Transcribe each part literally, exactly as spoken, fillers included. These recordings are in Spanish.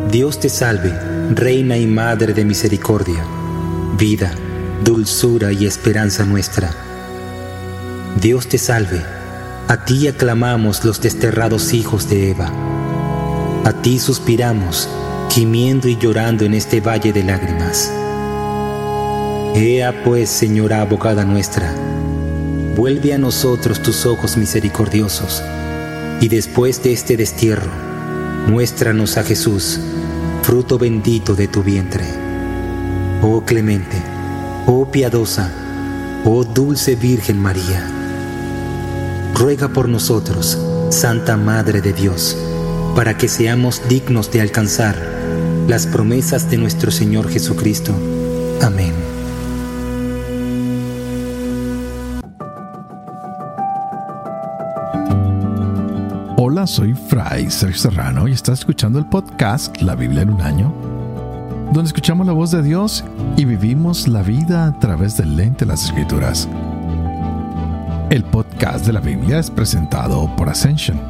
Dios te salve, Reina y Madre de misericordia, vida, dulzura y esperanza nuestra. Dios te salve, a ti aclamamos los desterrados hijos de Eva. A ti suspiramos, gimiendo y llorando en este valle de lágrimas. Ea pues, Señora abogada nuestra, vuelve a nosotros tus ojos misericordiosos, y después de este destierro, muéstranos a Jesús, fruto bendito de tu vientre. Oh clemente, oh piadosa, oh dulce Virgen María, ruega por nosotros, Santa Madre de Dios, para que seamos dignos de alcanzar las promesas de nuestro Señor Jesucristo. Amén. Hola, soy Fray Sergio Serrano y estás escuchando el podcast La Biblia en un año, donde escuchamos la voz de Dios y vivimos la vida a través del lente de las Escrituras. El podcast de la Biblia es presentado por Ascension.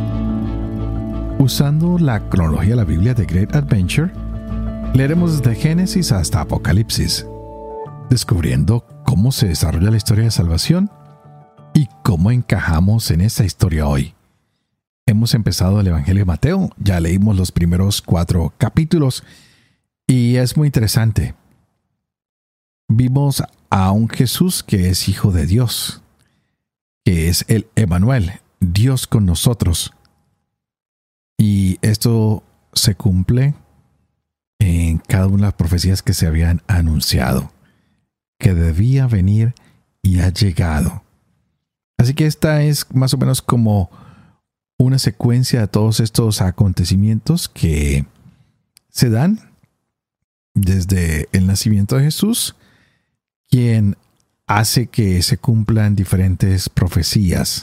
Usando la cronología de la Biblia de Great Adventure, leeremos desde Génesis hasta Apocalipsis, descubriendo cómo se desarrolla la historia de salvación y cómo encajamos en esa historia hoy. Hemos empezado el Evangelio de Mateo, ya leímos los primeros cuatro capítulos y es muy interesante. Vimos a un Jesús que es hijo de Dios, que es el Emmanuel, Dios con nosotros. Y esto se cumple en cada una de las profecías que se habían anunciado, que debía venir y ha llegado. Así que esta es más o menos como una secuencia de todos estos acontecimientos que se dan desde el nacimiento de Jesús, quien hace que se cumplan diferentes profecías.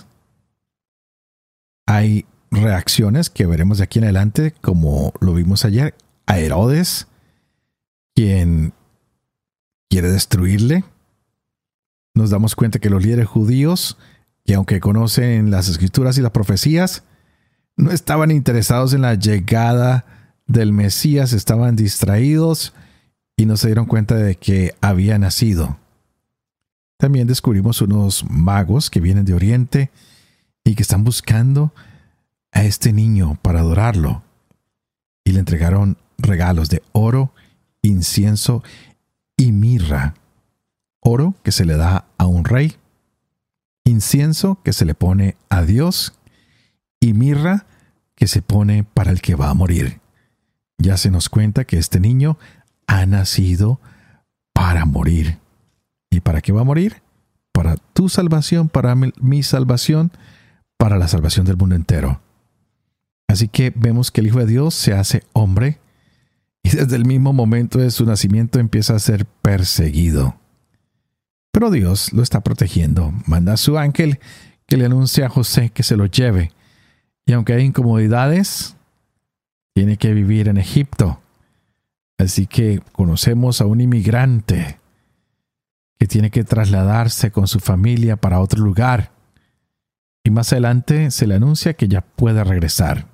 Hay reacciones que veremos de aquí en adelante, como lo vimos ayer, a Herodes, quien quiere destruirle. Nos damos cuenta que los líderes judíos, que aunque conocen las escrituras y las profecías, no estaban interesados en la llegada del Mesías, estaban distraídos y no se dieron cuenta de que había nacido. También descubrimos unos magos que vienen de Oriente y que están buscando a este niño para adorarlo. Y le entregaron regalos de oro, incienso y mirra. Oro que se le da a un rey, incienso que se le pone a Dios y mirra que se pone para el que va a morir. Ya se nos cuenta que este niño ha nacido para morir. ¿Y para qué va a morir? Para tu salvación, para mi salvación, para la salvación del mundo entero. Así que vemos que el Hijo de Dios se hace hombre y desde el mismo momento de su nacimiento empieza a ser perseguido. Pero Dios lo está protegiendo. Manda a su ángel que le anuncie a José que se lo lleve. Y aunque hay incomodidades, tiene que vivir en Egipto. Así que conocemos a un inmigrante que tiene que trasladarse con su familia para otro lugar. Y más adelante se le anuncia que ya puede regresar.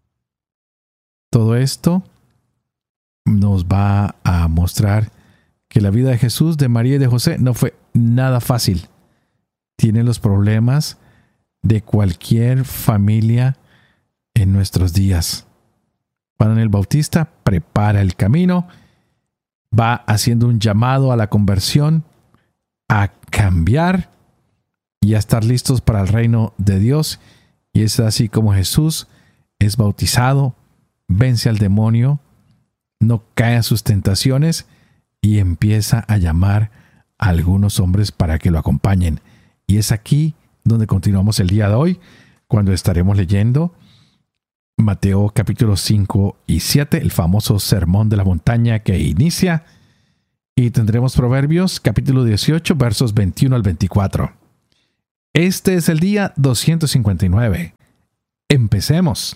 Todo esto nos va a mostrar que la vida de Jesús, de María y de José no fue nada fácil. Tiene los problemas de cualquier familia en nuestros días. Juan el Bautista prepara el camino, va haciendo un llamado a la conversión, a cambiar y a estar listos para el reino de Dios. Y es así como Jesús es bautizado, vence al demonio, no cae a sus tentaciones y empieza a llamar a algunos hombres para que lo acompañen. Y es aquí donde continuamos el día de hoy, cuando estaremos leyendo Mateo capítulos cinco y siete, el famoso sermón de la montaña que inicia, y tendremos Proverbios capítulo dieciocho, versos veintiuno al veinticuatro. Este es el día doscientos cincuenta y nueve. Empecemos.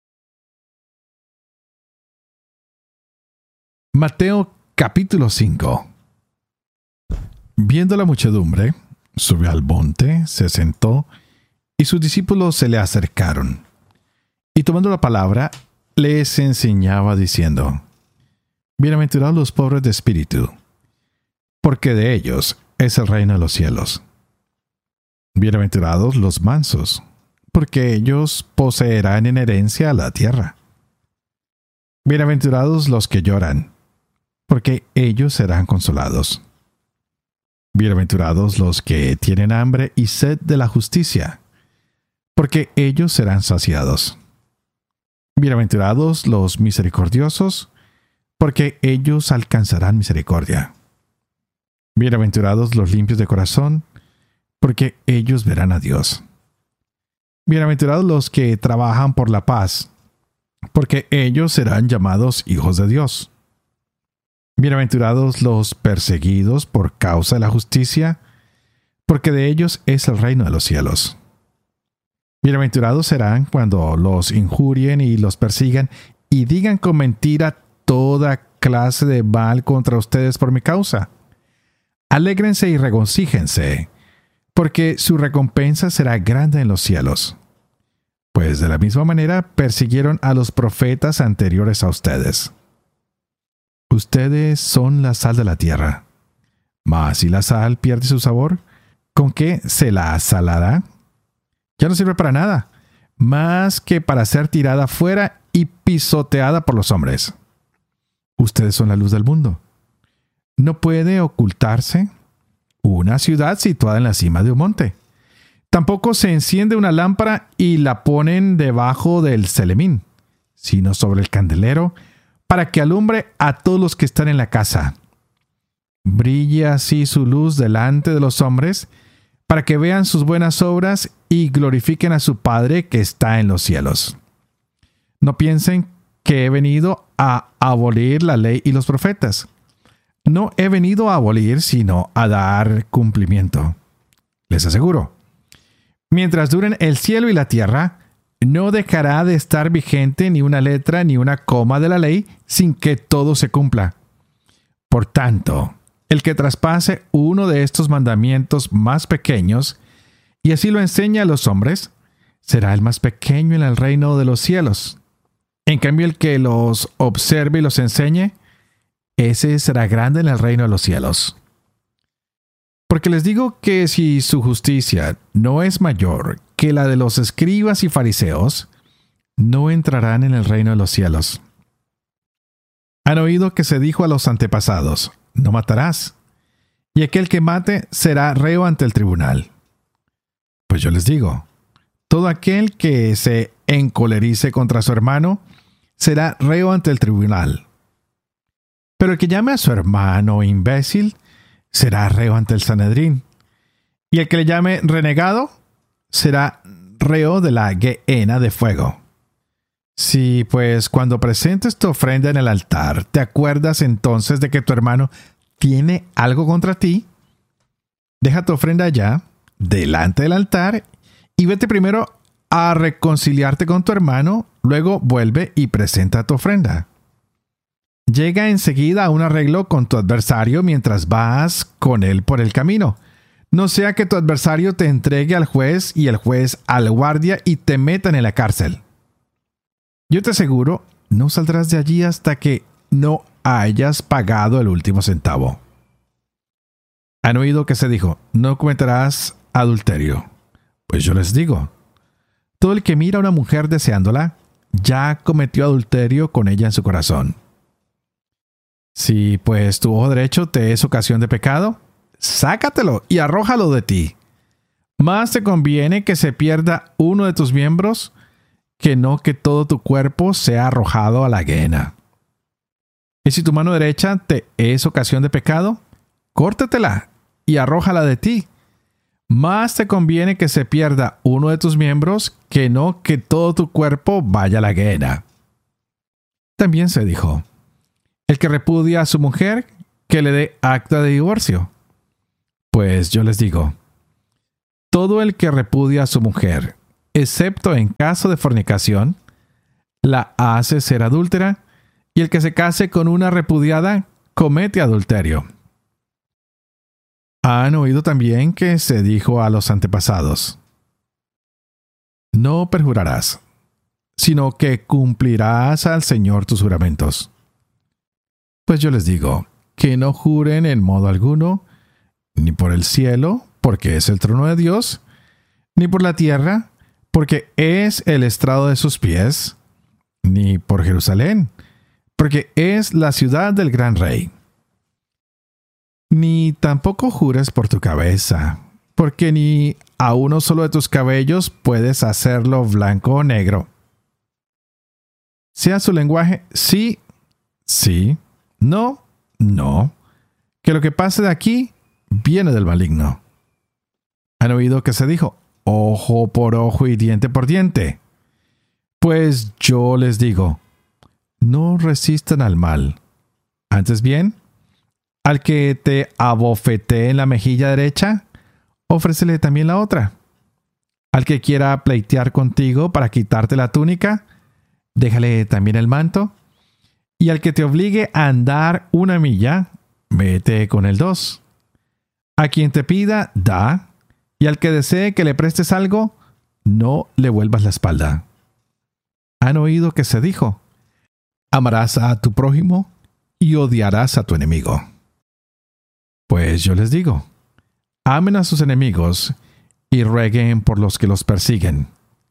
Mateo capítulo cinco. Viendo la muchedumbre, subió al monte, se sentó, y sus discípulos se le acercaron. Y tomando la palabra, les enseñaba diciendo: Bienaventurados los pobres de espíritu, porque de ellos es el reino de los cielos. Bienaventurados los mansos, porque ellos poseerán en herencia la tierra. Bienaventurados los que lloran, porque ellos serán consolados. Bienaventurados los que tienen hambre y sed de la justicia, porque ellos serán saciados. Bienaventurados los misericordiosos, porque ellos alcanzarán misericordia. Bienaventurados los limpios de corazón, porque ellos verán a Dios. Bienaventurados los que trabajan por la paz, porque ellos serán llamados hijos de Dios. Bienaventurados los perseguidos por causa de la justicia, porque de ellos es el reino de los cielos. Bienaventurados serán cuando los injurien y los persigan y digan con mentira toda clase de mal contra ustedes por mi causa. Alégrense y regocíjense, porque su recompensa será grande en los cielos. Pues de la misma manera persiguieron a los profetas anteriores a ustedes. Ustedes son la sal de la tierra. Mas si la sal pierde su sabor, ¿con qué se la salará? Ya no sirve para nada, más que para ser tirada fuera y pisoteada por los hombres. Ustedes son la luz del mundo. No puede ocultarse una ciudad situada en la cima de un monte. Tampoco se enciende una lámpara y la ponen debajo del celemín, sino sobre el candelero, para que alumbre a todos los que están en la casa. Brille así su luz delante de los hombres, para que vean sus buenas obras y glorifiquen a su Padre que está en los cielos. No piensen que he venido a abolir la ley y los profetas. No he venido a abolir, sino a dar cumplimiento. Les aseguro, mientras duren el cielo y la tierra, no dejará de estar vigente ni una letra ni una coma de la ley sin que todo se cumpla. Por tanto, el que traspase uno de estos mandamientos más pequeños y así lo enseña a los hombres, será el más pequeño en el reino de los cielos. En cambio, el que los observe y los enseñe, ese será grande en el reino de los cielos. Porque les digo que si su justicia no es mayor que la de los escribas y fariseos, no entrarán en el reino de los cielos. Han oído que se dijo a los antepasados: no matarás, y aquel que mate será reo ante el tribunal. Pues yo les digo, todo aquel que se encolerice contra su hermano será reo ante el tribunal. Pero el que llame a su hermano imbécil será reo ante el Sanedrín, y el que le llame renegado será reo de la gehenna de fuego. Si, pues, cuando presentes tu ofrenda en el altar, te acuerdas entonces de que tu hermano tiene algo contra ti, deja tu ofrenda allá, delante del altar, y vete primero a reconciliarte con tu hermano, luego vuelve y presenta tu ofrenda. Llega enseguida a un arreglo con tu adversario mientras vas con él por el camino. No sea que tu adversario te entregue al juez y el juez al guardia y te metan en la cárcel. Yo te aseguro, no saldrás de allí hasta que no hayas pagado el último centavo. Han oído que se dijo: no cometerás adulterio. Pues yo les digo, todo el que mira a una mujer deseándola, ya cometió adulterio con ella en su corazón. Si pues tu ojo derecho te es ocasión de pecado, sácatelo y arrójalo de ti. Más te conviene que se pierda uno de tus miembros, que no que todo tu cuerpo sea arrojado a la gehenna. Y si tu mano derecha te es ocasión de pecado, córtatela y arrójala de ti. Más te conviene que se pierda uno de tus miembros, que no que todo tu cuerpo vaya a la gehenna. También se dijo: el que repudia a su mujer, que le dé acta de divorcio. Pues yo les digo, todo el que repudia a su mujer, excepto en caso de fornicación, la hace ser adúltera, y el que se case con una repudiada, comete adulterio. Han oído también que se dijo a los antepasados: no perjurarás. sino que cumplirás al Señor tus juramentos. Pues yo les digo, que no juren en modo alguno, ni por el cielo, porque es el trono de Dios, ni por la tierra, porque es el estrado de sus pies, ni por Jerusalén, porque es la ciudad del gran rey. Ni tampoco jures por tu cabeza, porque ni a uno solo de tus cabellos puedes hacerlo blanco o negro. Sea su lenguaje sí, sí, no, no, que lo que pase de aquí viene del maligno. ¿Han oído que se dijo, ojo por ojo y diente por diente? Pues yo les digo, no resistan al mal. Antes bien, al que te abofetee en la mejilla derecha, ofrécele también la otra. Al que quiera pleitear contigo para quitarte la túnica, déjale también el manto. Y al que te obligue a andar una milla, vete con el dos. A quien te pida, da. Y al que desee que le prestes algo, no le vuelvas la espalda. ¿Han oído que se dijo? Amarás a tu prójimo y odiarás a tu enemigo. Pues yo les digo, amen a sus enemigos y rueguen por los que los persiguen,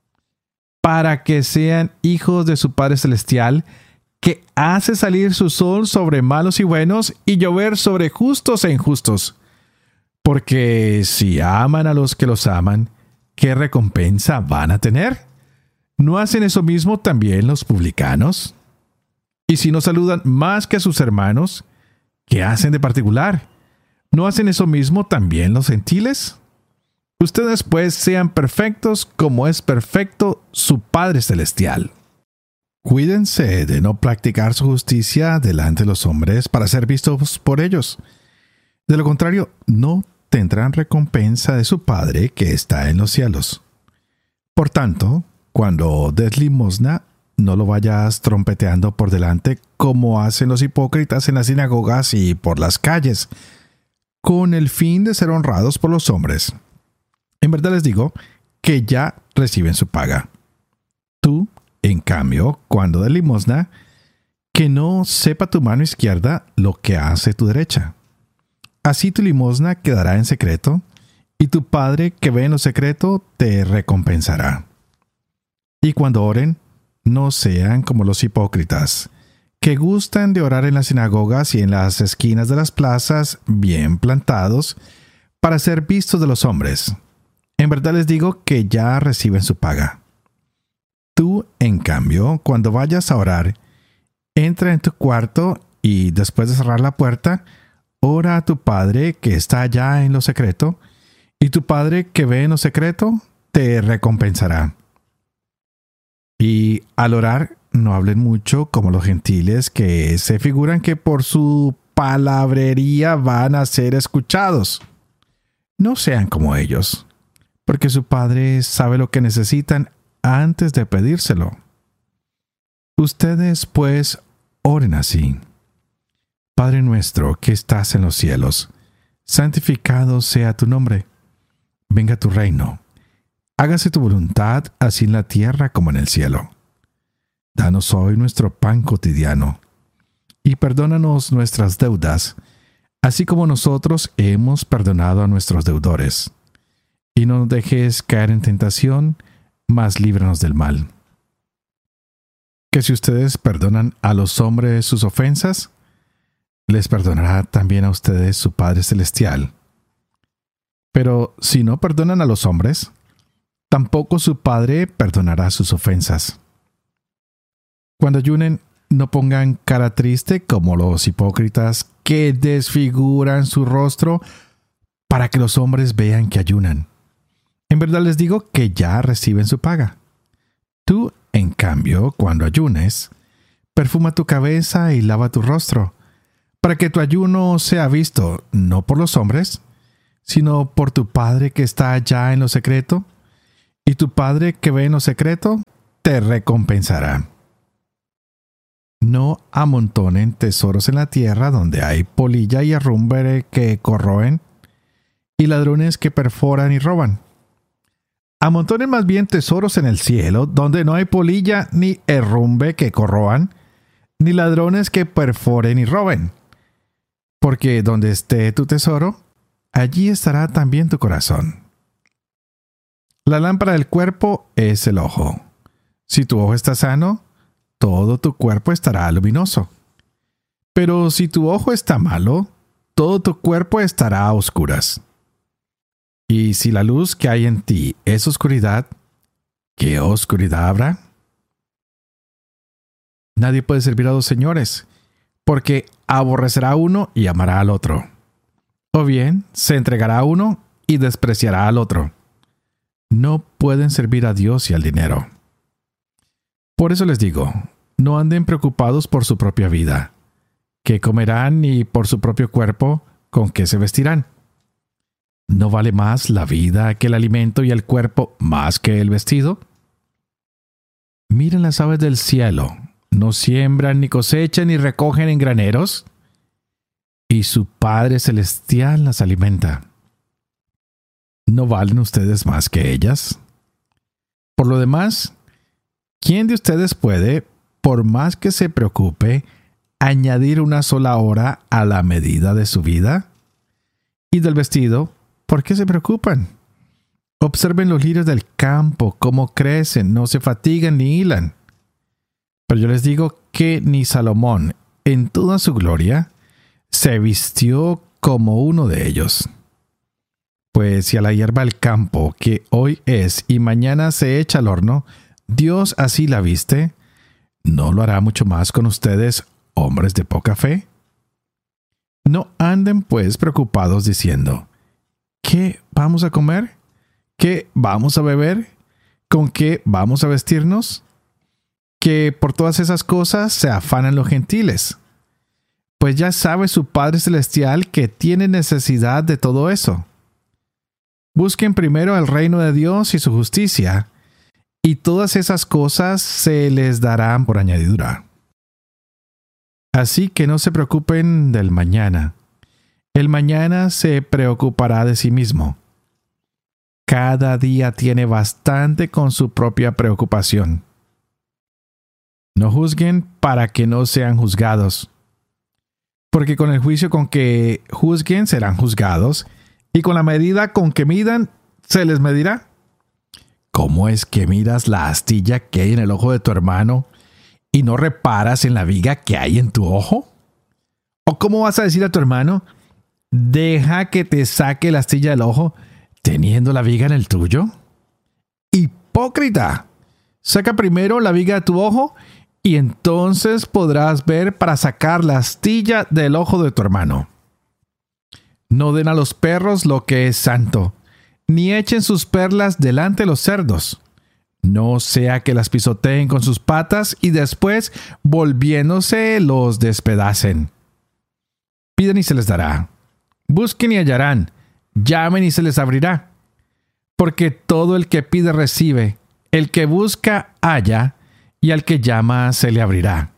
para que sean hijos de su Padre Celestial, que hace salir su sol sobre malos y buenos y llover sobre justos e injustos. Porque si aman a los que los aman, ¿qué recompensa van a tener? ¿No hacen eso mismo también los publicanos? Y si no saludan más que a sus hermanos, ¿qué hacen de particular? ¿No hacen eso mismo también los gentiles? Ustedes pues sean perfectos como es perfecto su Padre Celestial. Cuídense de no practicar su justicia delante de los hombres para ser vistos por ellos. De lo contrario, no tendrán recompensa de su Padre que está en los cielos. Por tanto, cuando des limosna, no lo vayas trompeteando por delante como hacen los hipócritas en las sinagogas y por las calles, con el fin de ser honrados por los hombres. En verdad les digo que ya reciben su paga. Tú, en cambio, cuando des limosna, que no sepa tu mano izquierda lo que hace tu derecha. Así tu limosna quedará en secreto, y tu Padre que ve en lo secreto te recompensará. Y cuando oren, no sean como los hipócritas, que gustan de orar en las sinagogas y en las esquinas de las plazas, bien plantados, para ser vistos de los hombres. En verdad les digo que ya reciben su paga. Tú, en cambio, cuando vayas a orar, entra en tu cuarto y después de cerrar la puerta, ora a tu Padre que está allá en lo secreto, y tu Padre que ve en lo secreto te recompensará. Y al orar, no hablen mucho como los gentiles que se figuran que por su palabrería van a ser escuchados. No sean como ellos, porque su Padre sabe lo que necesitan antes de pedírselo. Ustedes, pues, oren así. Padre nuestro que estás en los cielos, santificado sea tu nombre. Venga tu reino. Hágase tu voluntad, así en la tierra como en el cielo. Danos hoy nuestro pan cotidiano, y perdónanos nuestras deudas, así como nosotros hemos perdonado a nuestros deudores. Y no nos dejes caer en tentación, mas líbranos del mal. Que si ustedes perdonan a los hombres sus ofensas, les perdonará también a ustedes su Padre Celestial. Pero si no perdonan a los hombres, tampoco su Padre perdonará sus ofensas. Cuando ayunen, no pongan cara triste como los hipócritas que desfiguran su rostro para que los hombres vean que ayunan. En verdad les digo que ya reciben su paga. Tú, en cambio, cuando ayunes, perfuma tu cabeza y lava tu rostro, para que tu ayuno sea visto no por los hombres, sino por tu Padre que está allá en lo secreto, y tu Padre que ve en lo secreto te recompensará. No amontonen tesoros en la tierra donde hay polilla y herrumbre que corroen, y ladrones que perforan y roban. amontonen más bien tesoros en el cielo, donde no hay polilla ni herrumbe que corroan, ni ladrones que perforen y roben. Porque donde esté tu tesoro, allí estará también tu corazón. La lámpara del cuerpo es el ojo. Si tu ojo está sano, todo tu cuerpo estará luminoso. Pero si tu ojo está malo, todo tu cuerpo estará a oscuras. Y si la luz que hay en ti es oscuridad, ¿qué oscuridad habrá? Nadie puede servir a dos señores, porque aborrecerá a uno y amará al otro. O bien, se entregará a uno y despreciará al otro. No pueden servir a Dios y al dinero. Por eso les digo, no anden preocupados por su propia vida, qué comerán, ni por su propio cuerpo, con qué se vestirán. ¿No vale más la vida que el alimento y el cuerpo más que el vestido? Miren las aves del cielo, no siembran, ni cosechan, ni recogen en graneros, y su Padre Celestial las alimenta. ¿No valen ustedes más que ellas? Por lo demás, ¿quién de ustedes puede, por más que se preocupe, añadir una sola hora a la medida de su vida? Y del vestido, ¿por qué se preocupan? Observen los lirios del campo, cómo crecen, no se fatigan ni hilan. Pero yo les digo que ni Salomón, en toda su gloria, se vistió como uno de ellos. Pues si a la hierba del campo, que hoy es y mañana se echa al horno, Dios así la viste, ¿no lo hará mucho más con ustedes, hombres de poca fe? No anden pues preocupados diciendo, ¿qué vamos a comer? ¿Qué vamos a beber? ¿Con qué vamos a vestirnos? Que por todas esas cosas se afanan los gentiles. Pues ya sabe su Padre Celestial que tiene necesidad de todo eso. Busquen primero el reino de Dios y su justicia, y todas esas cosas se les darán por añadidura. Así que no se preocupen del mañana. El mañana se preocupará de sí mismo. Cada día tiene bastante con su propia preocupación. No juzguen para que no sean juzgados. Porque con el juicio con que juzguen serán juzgados, y con la medida con que midan se les medirá. ¿Cómo es que miras la astilla que hay en el ojo de tu hermano y no reparas en la viga que hay en tu ojo? ¿O cómo vas a decir a tu hermano, deja que te saque la astilla del ojo, teniendo la viga en el tuyo? ¡Hipócrita! Saca primero la viga de tu ojo, y entonces podrás ver para sacar la astilla del ojo de tu hermano. No den a los perros lo que es santo, ni echen sus perlas delante de los cerdos. No sea que las pisoteen con sus patas y después, volviéndose, los despedacen. Piden y se les dará. Busquen y hallarán. Llamen y se les abrirá. Porque todo el que pide recibe, el que busca halla, y al que llama se le abrirá.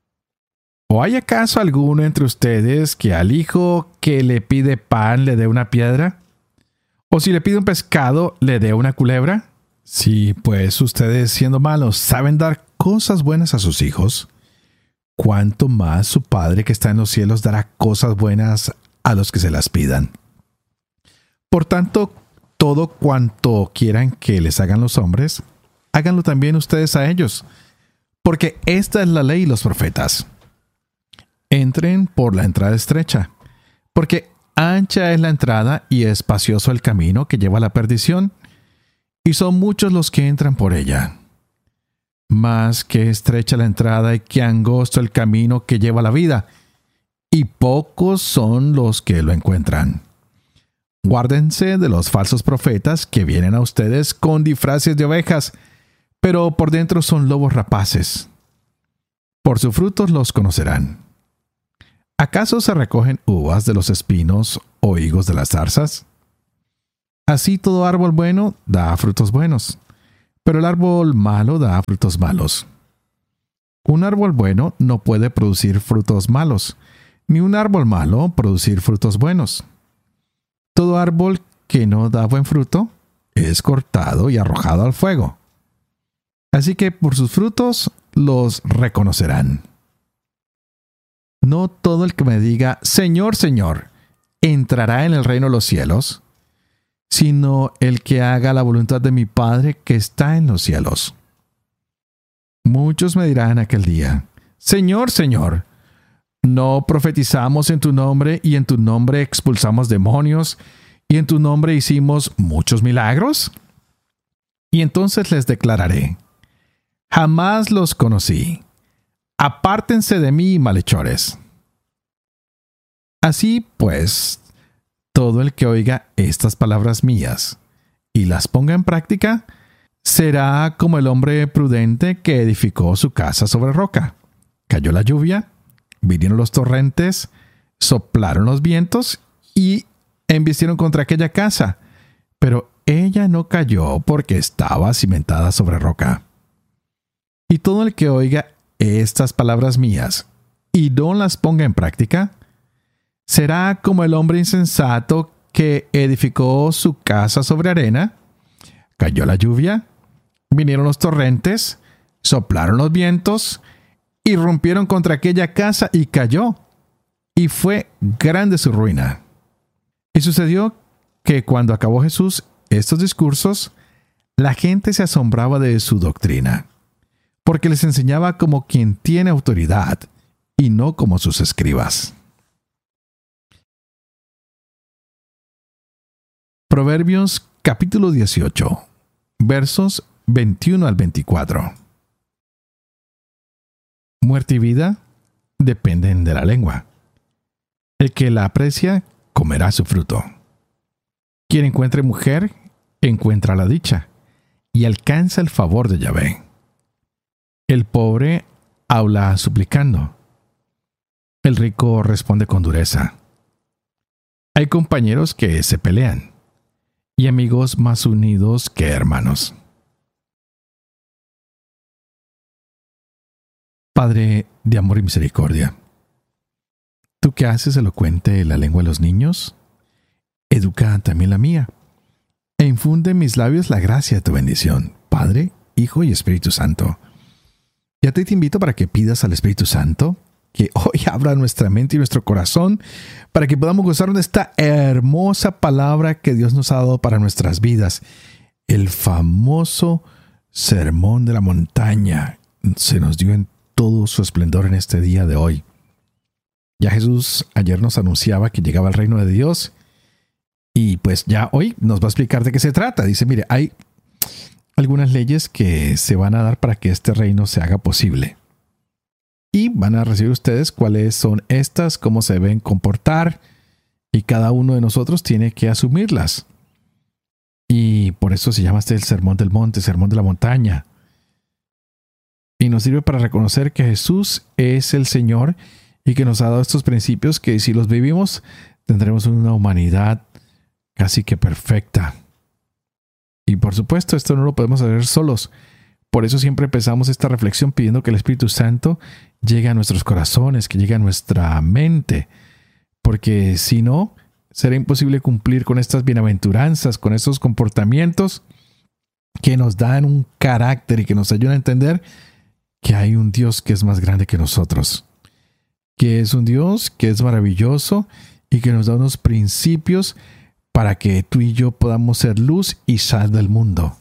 ¿O hay acaso alguno entre ustedes que al hijo que le pide pan le dé una piedra? ¿O si le pide un pescado le dé una culebra? Si pues ustedes, siendo malos, saben dar cosas buenas a sus hijos, ¿cuánto más su Padre que está en los cielos dará cosas buenas a los que se las pidan? Por tanto, todo cuanto quieran que les hagan los hombres, háganlo también ustedes a ellos, porque esta es la ley y los profetas. Entren por la entrada estrecha, porque ancha es la entrada y espacioso el camino que lleva a la perdición, y son muchos los que entran por ella. Mas que estrecha la entrada y que angosto el camino que lleva a la vida, y pocos son los que lo encuentran. Guárdense de los falsos profetas que vienen a ustedes con disfraces de ovejas, pero por dentro son lobos rapaces. Por sus frutos los conocerán. ¿Acaso se recogen uvas de los espinos o higos de las zarzas? Así todo árbol bueno da frutos buenos, pero el árbol malo da frutos malos. Un árbol bueno no puede producir frutos malos, ni un árbol malo producir frutos buenos. Todo árbol que no da buen fruto es cortado y arrojado al fuego. Así que por sus frutos los reconocerán. No todo el que me diga, Señor, Señor, entrará en el reino de los cielos, sino el que haga la voluntad de mi Padre que está en los cielos. Muchos me dirán aquel día, Señor, Señor, ¿no profetizamos en tu nombre y en tu nombre expulsamos demonios y en tu nombre hicimos muchos milagros? Y entonces les declararé, jamás los conocí. Apártense de mí, malhechores. Así pues, todo el que oiga estas palabras mías y las ponga en práctica, será como el hombre prudente que edificó su casa sobre roca. Cayó la lluvia, vinieron los torrentes, soplaron los vientos y embistieron contra aquella casa, pero ella no cayó porque estaba cimentada sobre roca. Y todo el que oiga estas palabras mías y no las ponga en práctica, será como el hombre insensato que edificó su casa sobre arena. Cayó la lluvia, vinieron los torrentes, soplaron los vientos y rompieron contra aquella casa y cayó, y fue grande su ruina. Y sucedió que cuando acabó Jesús estos discursos, la gente se asombraba de su doctrina, porque les enseñaba como quien tiene autoridad y no como sus escribas. Proverbios capítulo dieciocho, versos veintiuno al veinticuatro. Muerte y vida dependen de la lengua. El que la aprecia comerá su fruto. Quien encuentre mujer, encuentra la dicha y alcanza el favor de Yahvé. El pobre habla suplicando. El rico responde con dureza. Hay compañeros que se pelean y amigos más unidos que hermanos. Padre de amor y misericordia, tú que haces elocuente la lengua de los niños, educa también la mía, e infunde en mis labios la gracia de tu bendición, Padre, Hijo y Espíritu Santo. Y a ti te invito para que pidas al Espíritu Santo que hoy abra nuestra mente y nuestro corazón para que podamos gozar de esta hermosa palabra que Dios nos ha dado para nuestras vidas. El famoso Sermón de la Montaña se nos dio en todo su esplendor en este día de hoy. Ya Jesús ayer nos anunciaba que llegaba el reino de Dios y pues ya hoy nos va a explicar de qué se trata. Dice, mire, hay algunas leyes que se van a dar para que este reino se haga posible. Y van a recibir ustedes cuáles son estas, cómo se deben comportar, y cada uno de nosotros tiene que asumirlas. Y por eso se llama este el Sermón del Monte, Sermón de la Montaña. Y nos sirve para reconocer que Jesús es el Señor y que nos ha dado estos principios que si los vivimos tendremos una humanidad casi que perfecta. Y por supuesto esto no lo podemos hacer solos. Por eso siempre empezamos esta reflexión pidiendo que el Espíritu Santo llegue a nuestros corazones, que llegue a nuestra mente. Porque si no, será imposible cumplir con estas bienaventuranzas, con estos comportamientos que nos dan un carácter y que nos ayudan a entender que hay un Dios que es más grande que nosotros. Que es un Dios que es maravilloso y que nos da unos principios para que tú y yo podamos ser luz y sal del mundo.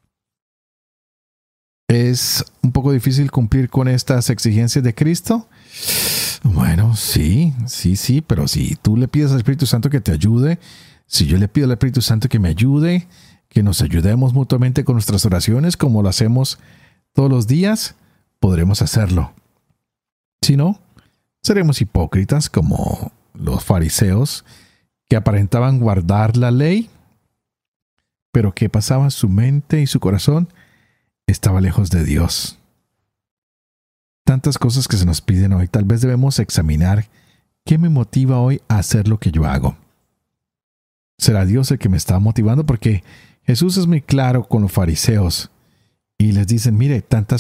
¿Es un poco difícil cumplir con estas exigencias de Cristo? Bueno, sí, sí, sí, pero si tú le pides al Espíritu Santo que te ayude, si yo le pido al Espíritu Santo que me ayude, que nos ayudemos mutuamente con nuestras oraciones como lo hacemos todos los días, podremos hacerlo. Si no, seremos hipócritas como los fariseos que aparentaban guardar la ley, pero que pasaban su mente y su corazón estaba lejos de Dios. Tantas cosas que se nos piden hoy, tal vez debemos examinar qué me motiva hoy a hacer lo que yo hago. ¿Será Dios el que me está motivando? Porque Jesús es muy claro con los fariseos y les dicen, mire, tantas